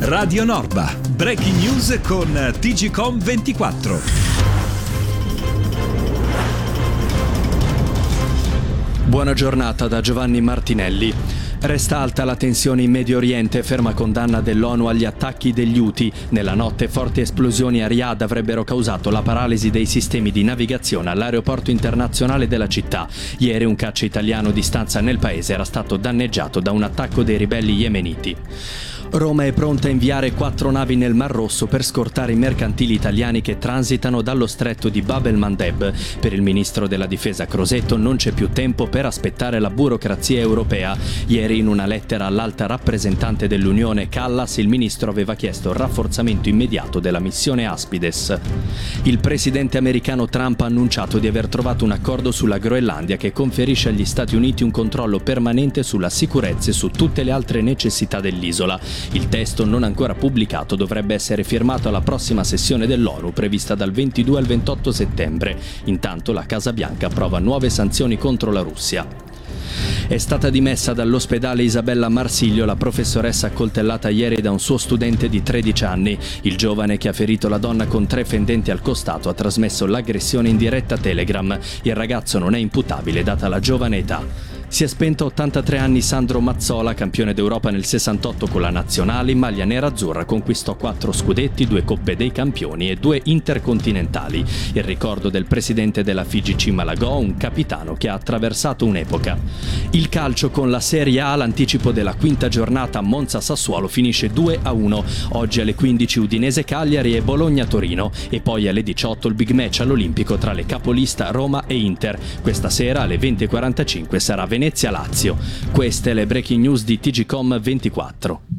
Radio Norba, breaking news con TGcom 24. Buona giornata da Giovanni Martinelli. Resta alta la tensione in Medio Oriente, ferma condanna dell'ONU agli attacchi degli Houthi. Nella notte forti esplosioni a Riyadh avrebbero causato la paralisi dei sistemi di navigazione all'aeroporto internazionale della città. Ieri un caccia italiano di stanza nel paese era stato danneggiato da un attacco dei ribelli yemeniti. Roma è pronta a inviare 4 navi nel Mar Rosso per scortare i mercantili italiani che transitano dallo stretto di Bab el-Mandeb. Per il ministro della difesa Crosetto non c'è più tempo per aspettare la burocrazia europea. Ieri in una lettera all'alta rappresentante dell'Unione Callas il ministro aveva chiesto il rafforzamento immediato della missione Aspides. Il presidente americano Trump ha annunciato di aver trovato un accordo sulla Groenlandia che conferisce agli Stati Uniti un controllo permanente sulla sicurezza e su tutte le altre necessità dell'isola. Il testo, non ancora pubblicato, dovrebbe essere firmato alla prossima sessione dell'ONU prevista dal 22 al 28 settembre. Intanto la Casa Bianca approva nuove sanzioni contro la Russia. È stata dimessa dall'ospedale Isabella Marsiglio la professoressa accoltellata ieri da un suo studente di 13 anni. Il giovane che ha ferito la donna con 3 fendenti al costato ha trasmesso l'aggressione in diretta Telegram. Il ragazzo non è imputabile data la giovane età. Si è spento a 83 anni Sandro Mazzola, campione d'Europa nel 68 con la nazionale. In maglia nera-azzurra conquistò 4 scudetti, 2 Coppe dei Campioni e 2 intercontinentali. Il ricordo del presidente della FIGC Malagò, un capitano che ha attraversato un'epoca. Il calcio con la Serie A, l'anticipo della quinta giornata Monza-Sassuolo finisce 2-1. Oggi alle 15 Udinese-Cagliari e Bologna-Torino e poi alle 18 il big match all'Olimpico tra le capolista Roma e Inter. Questa sera alle 20:45 sarà Venezia-Lazio. Queste le breaking news di TGcom 24.